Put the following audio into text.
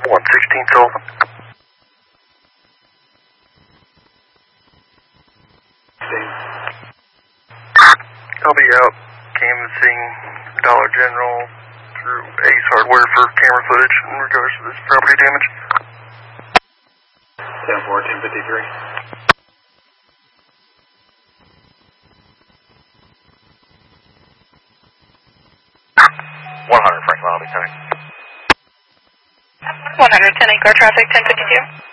116 Sullivan. I'll be out canvassing Dollar General through Ace Hardware for camera footage in regards to this property damage. 10-4, 1053. 100 Franklin, I'll be coming. 110 car traffic, 1052.